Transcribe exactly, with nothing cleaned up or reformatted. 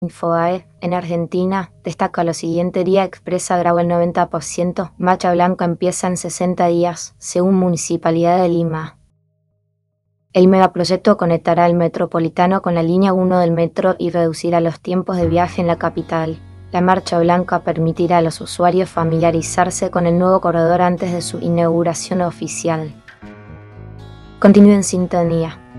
Infobae, en Argentina, destaca lo siguiente: día expresa grabó el noventa por ciento, marcha blanca empieza en sesenta días, según Municipalidad de Lima. El megaproyecto conectará el metropolitano con la línea uno del metro y reducirá los tiempos de viaje en la capital. La marcha blanca permitirá a los usuarios familiarizarse con el nuevo corredor antes de su inauguración oficial. Continúe en sintonía.